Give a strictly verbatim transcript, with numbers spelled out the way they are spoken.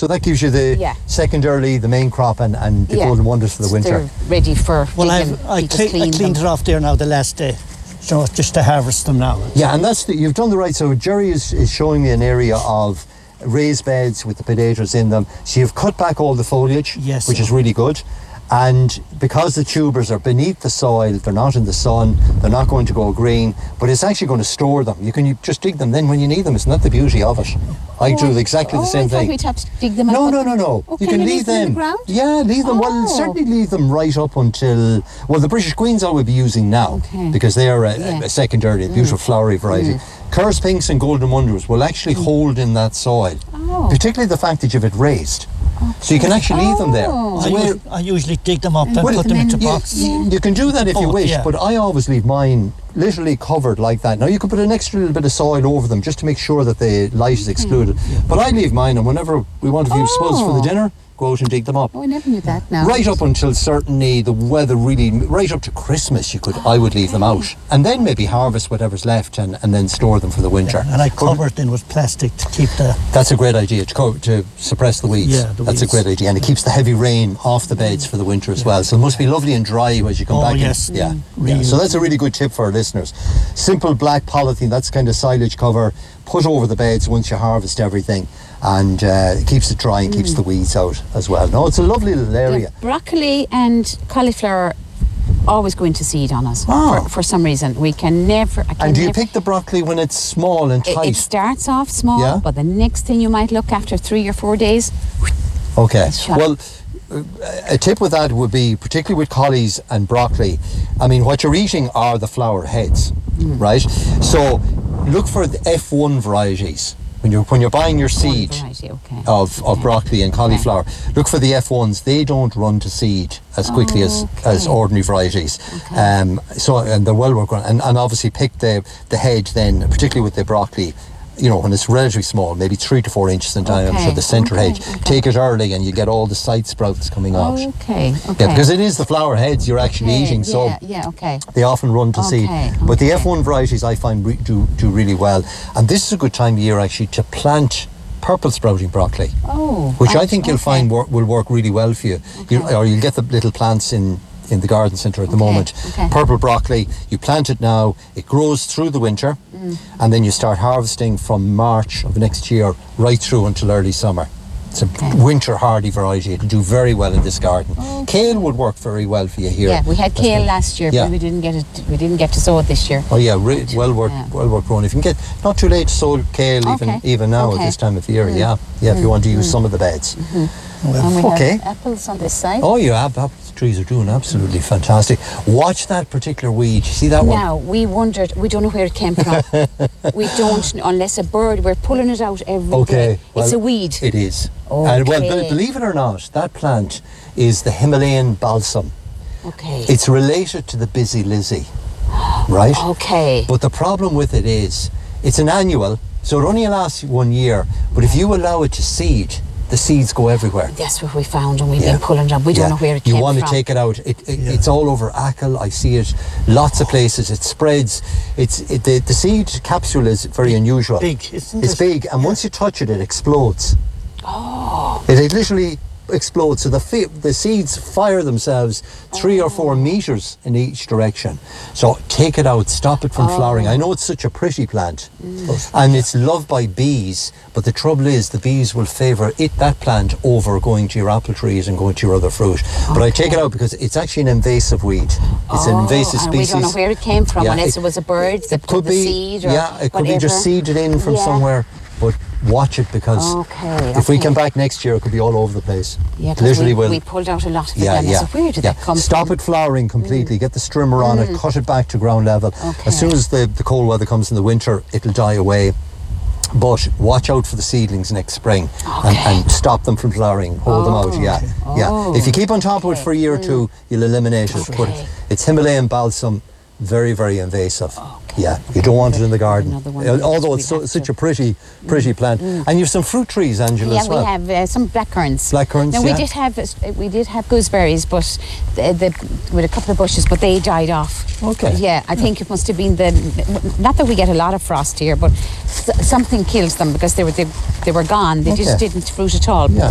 So that gives you the Yeah. secondarily the main crop and, and the Yeah. golden wonders for the winter. They're ready for Well, digging. I've, I, You just cle- I clean cleaned them. it off there now the last day. You know, just to harvest them now. Yeah, and that's the, you've done the right. So Jerry is, is showing me an area of raised beds with the potatoes in them. So you've cut back all the foliage, Yes, which sir. is really good. And because the tubers are beneath the soil, they're not in the sun, they're not going to go green, but it's actually going to store them. You can you just dig them then when you need them. Isn't that the beauty of it? I do exactly the oh, same I thought thing. we'd have to dig them No, up. no, no, no. Okay, you can you leave leave them in them. the ground? Yeah, leave them. Well, Oh. certainly leave them right up until. Well, the British Queens I would be using now Okay. because they are a, Yeah. a secondary, a beautiful flowery variety. Curse Pinks and Golden Wonders will actually hold in that soil, Oh. particularly the fact that you've it raised. So you can actually leave them there. Oh. It's I, a way- us- I usually dig them up and Well, put them into then- boxes. you, you can do that if you Both, wish, yeah. but I always leave mine literally covered like that. Now you could put an extra little bit of soil over them just to make sure that the light is excluded. But I leave mine, and whenever we want to view spuds for the Oh. dinner, go out and dig them up. Oh, I never knew that now. Right up until certainly the weather really, right up to Christmas, you could, I would leave them out, and then maybe harvest whatever's left and, and then store them for the winter. And I cover it in with plastic to keep the... That's a great idea to, co- to suppress the weeds. Yeah, the That's a weeds. great idea, and it keeps the heavy rain off the beds for the winter as well. So it must be lovely and dry as you come Oh, back. in. yes. Yeah, Mm. yeah. Really. So that's a really good tip for our listeners. Simple black polythene. That's kind of silage cover. Put over the beds once you harvest everything, and uh, it keeps it dry and keeps the weeds out as well. No, it's a lovely little The area. broccoli and cauliflower always go into seed on us Oh. for, for some reason. We can never. I can And do you never, pick the broccoli when it's small and it, tight? it starts off small, Yeah. but the next thing you might look after three or four days. Okay. It's shot. Well, uh, a tip with that would be, particularly with collies and broccoli, I mean, what you're eating are the flower heads, Mm. right? So look for the F one varieties. When you're, when you're buying your seed Variety, okay. of, of broccoli and cauliflower, look for the F ones. They don't run to seed as quickly as, as Okay. ordinary varieties. Okay. Um, so and they're well worked on. And, and obviously pick the, the head then, particularly with the broccoli, you know, when it's relatively small, maybe three to four inches in diameter, Okay, the centre okay, hedge. okay. Take it early and you get all the side sprouts coming out. Okay, okay. Yeah, because it is the flower heads you're actually Okay, eating, so yeah, yeah, okay. they often run to seed. Okay, But the okay. F one varieties I find re- do, do really well. And this is a good time of year actually to plant purple sprouting broccoli, Oh, which I right, think you'll okay. find wor- will work really well for you. you. Okay. Or you'll get the little plants in, in the garden centre at the Okay, moment. okay. Purple broccoli, you plant it now, it grows through the winter, Mm. and then you start harvesting from March of next year right through until early summer. It's a Okay. winter hardy variety. It'll do very well in this garden. Kale would work very well for you here. Yeah, we had kale last year, Yeah. but we didn't get it. We didn't get to sow it this year. Oh yeah, re- well worth Yeah. well worth growing. If you can get not too late to sow kale even Okay. even now Okay. at this time of year. Yeah, yeah. If you want to use some of the beds. And we Okay. have apples on this side. Oh, your apple trees are doing absolutely fantastic. Watch that particular weed. You see that one? Now, we wondered, we don't know where it came from. we don't, unless a bird, we're pulling it out every day. Okay, well, it's a weed. It is. And well, Okay. be- believe it or not, that plant is the Himalayan balsam. Okay. It's related to the busy lizzie, right? okay. But the problem with it is, it's an annual, so it only lasts one year. But if you allow it to seed, the seeds go everywhere. That's what we found, and we've Yeah. been pulling it up. We don't Yeah. know where it you came want from. to take it out. It, it, It's all over Achill. I see it lots of places. It spreads. It's it, the, the seed capsule is very unusual. Big, isn't It's it? big, and once you touch it, it explodes. Oh. It, it literally explodes. So the fi- the seeds fire themselves three or four meters in each direction. So take it out. Stop it from flowering. I know it's such a pretty plant, and it's loved by bees. But the trouble is, the bees will favour it that plant over going to your apple trees and going to your other fruit. But I take it out because it's actually an invasive weed. It's an Oh, invasive and species. we don't know where it came from, Yeah, unless it- it, was a bird, the, It could the be, seed, or yeah, it could be just whatever. seeded in from Yeah. somewhere. But watch it, because Okay, if we okay. come back next year, it could be all over the place. Yeah, It 'cause literally we, will. we pulled out a lot of it. Yeah, then. yeah. So where did yeah. that come Stop from? it flowering completely. Get the strimmer on it. Cut it back to ground level. Okay. As soon as the, the cold weather comes in the winter, it'll die away. But watch out for the seedlings next spring, and, Okay. and stop them from flowering. Hold them out. Yeah, yeah. Oh, If you keep on top of it okay. for a year or two, you'll eliminate it. But Okay. it's Himalayan balsam, very, very invasive. Yeah, you don't want it in the garden. Another one Uh, of these Although we it's so, have such to- a pretty, pretty plant. And you've some fruit trees, Angela, Yeah, as well. we have uh, some blackcurrants. Blackcurrants, Now yeah. we did have uh, we did have gooseberries, but the, the with a couple of bushes, but they died off. Okay. Yeah, I think it must have been the not that we get a lot of frost here, but s- something kills them because they were they, they were gone. They just Okay. didn't fruit at all. Yeah.